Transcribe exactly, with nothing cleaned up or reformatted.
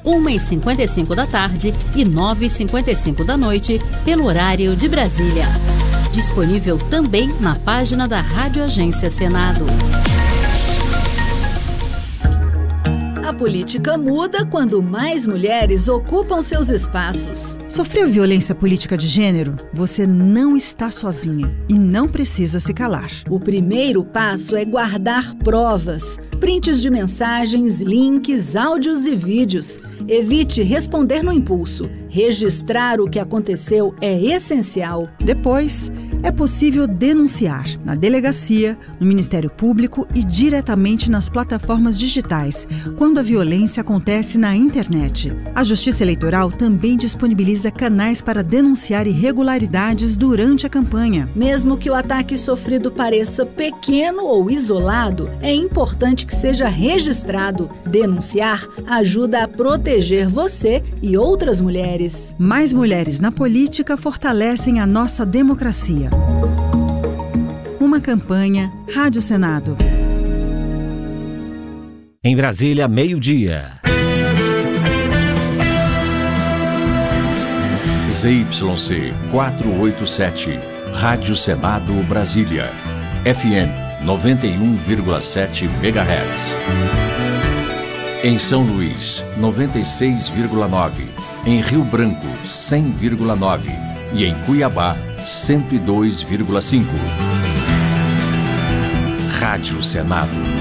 uma e cinquenta e cinco da tarde e nove e cinquenta e cinco da noite, pelo horário de Brasília. Disponível também na página da Rádio Agência Senado. A política muda quando mais mulheres ocupam seus espaços. Sofreu violência política de gênero? Você não está sozinha e não precisa se calar. O primeiro passo é guardar provas, prints de mensagens, links, áudios e vídeos. Evite responder no impulso. Registrar o que aconteceu é essencial. Depois, é possível denunciar na delegacia, no Ministério Público e diretamente nas plataformas digitais, quando a violência acontece na internet. A Justiça Eleitoral também disponibiliza canais para denunciar irregularidades durante a campanha. Mesmo que o ataque sofrido pareça pequeno ou isolado, é importante que seja registrado. Denunciar ajuda a proteger você e outras mulheres. Mais mulheres na política fortalecem a nossa democracia. Uma campanha Rádio Senado. Em Brasília, meio-dia. Z Y C quatrocentos e oitenta e sete, Rádio Senado Brasília. F M noventa e um vírgula sete megahertz. Em São Luís, noventa e seis vírgula nove. Em Rio Branco, cem vírgula nove. E em Cuiabá, cento e dois vírgula cinco. Rádio Senado.